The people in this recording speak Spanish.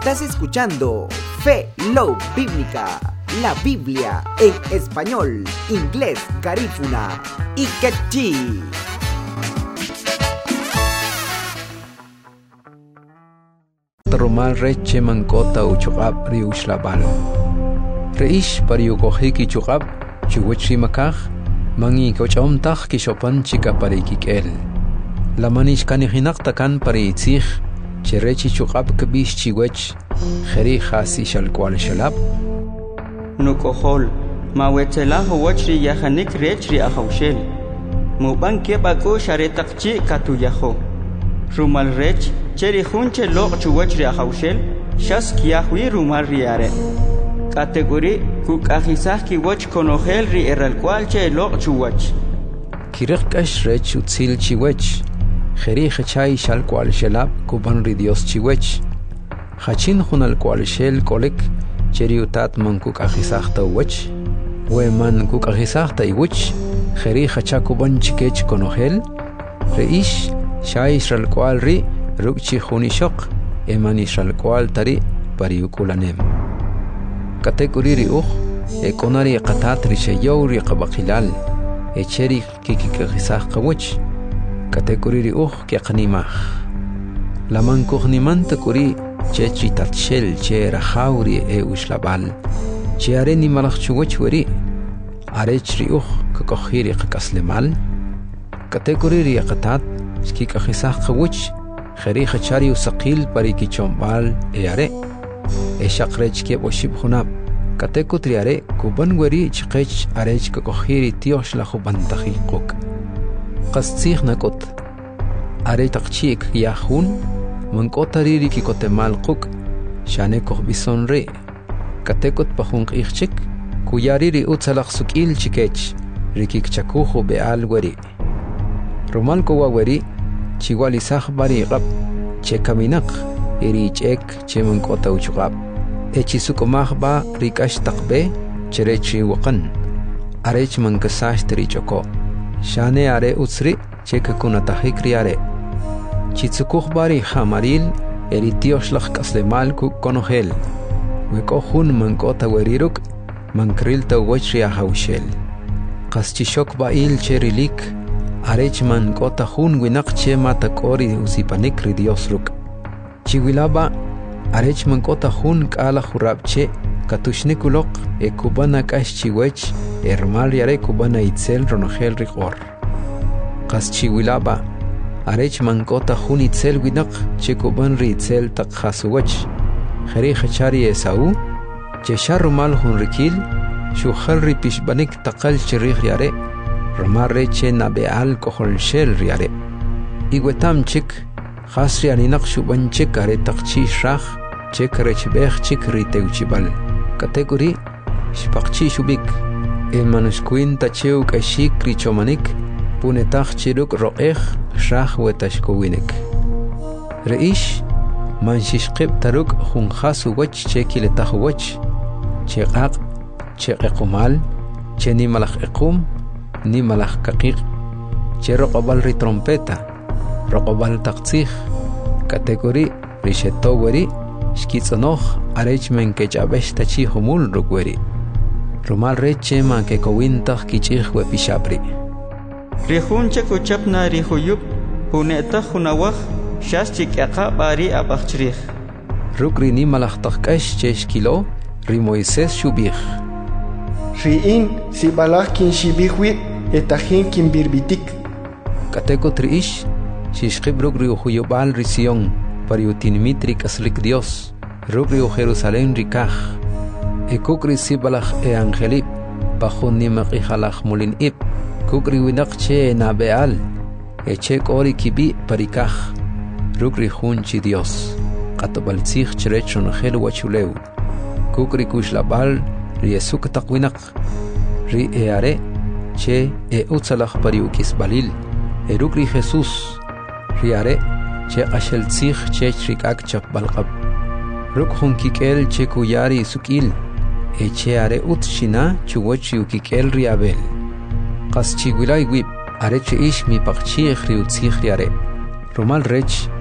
Estás escuchando Fe Love Bíblica, la Biblia en español, inglés, garífuna y quechí. Romal reche mankota uchuqab riushlabal. Reish pariukohiki chuqab chuwechri makaj mangi kochomtaj kishopan chika parikik. La manish kanihinaq takan paritzij cherechi chuqab kabish chiwech kheri khasi shalkwal shalab. Nukohol mawetela howachri yahanik rechri ahawshel. Muban kebako sharetaqchi katuyaho. Rumal rech cheri hunche log chuwachri ahawshel shas kiahwi rumal riare. Category kukajisah kiwach konohel ri eralkwalche log chuwach. Kirikash rech utzil chiwech. Kheri khachay shalkwal shalab kuban ri Dios chiwech. Khachin hunal kwal shel kolek cheri utat man kukajisah tawach. We man kukajisah taywach. Kheri khacha kuban chikech konohel. Reish Shay Israel kwal ri rukchi khunishok eman Israel kwal tari pariukulanem. Kategori ri ekonari qatat ri shayow ri qabaqilal echeri kikikhisah qawch. Kategori ri kiaqnimah. Laman kuhnimanta kuri chechi tatshel che rahauri ushlabal. Che areni malakh chuwach wari arech ri kakohiri qakaslemal. Kategori ri qatat Skika khisah qawch khari khachari usaqil pariki chombal eare shaqrech ke boshib khunab katekutri are kuban wari chqech arech ka kohiri tiosh la khuban taqiquk qastikh nakot are taqchik yahun mankotari ki kotemal quk shane koh bisonre katekut pahun qixchik kuyari ri utsalaq sukil chikech rikik chakuhu beal wari Romal ko wari Chiwali sah bari qab che kaminak iri chek che mankota uchuqab echi sukomah ba rikash taqbe cherechi waqan arech mankasash tri choko shane are utsri che kakuna tahikri are chitsukuh bari hamaril eri tioshlakh kaslemal ku konohel weko hun mankota wariruk mankril tawachri ahawshel qaschishok bail cherilik Arechman kota hun winak che mata kori usipanik ri Dios ruk. Chiwilaba arechman kota hun kala hurabche katushnikulok kubana kash chiwech ermal yare kubana itzel ronogel rigor. Kas chiwilaba arechman kota hun itzel winak che kuban ri itzel takhasuwech. Kheri khachari esau che sharumal hun rikil shukhal ri pishbanik taqal chirih yare Romarre che nabeal kohol shel riare. Igwetam chik khasri aninak shuban chik are taqchi shrakh chik rechbekh chik riteuchibal. Kategori shpaqchi shubik. Manuskuin tacheu kashik richomanik punetach chiruk ro'ekh shrakh wetashkowinik. Reish manshishqib taruk khunkhas wach chekile tahwach cheqaq cheqqumal cheni malakh iqum ni malakh kaqiq che roqobal ri trompeta roqobal taqtzij kategori risheto wari shkitsonoh arech men ke chabesh tachi humul rukweri rumal reche man ke kowintaq kichij we pishapri rihunche kuchapna rihuyup huneta hunawaj shaschi kyaqa bari abachrij rukri ni malakh taqkash che shkilo ri Moisés shubij riin si balak kin shibijwi etahin kin birbitik Kateko triish shishqib rukri huyubal risión pariutin mitri kaslik Dios rukri Jerusalén rikaj kukri sibalaj angelip bajun nimaq ijalaj mulin ib kukri winak che nabeal che kori kibi parikaj rukri junchi Dios qatobaltzij cherech ronajel wachuleu kukri kushlabal riesuk taqwinak ri eare che utsalaj pariukis balil rukri Jesús riare che qashel tzij che rikak chap balqab ruk junkikel che kuyari sukil che are utshina chuwach yukikel riabel qas chiwilay wib are che ish mi paqchi khri utzij riare Romal rech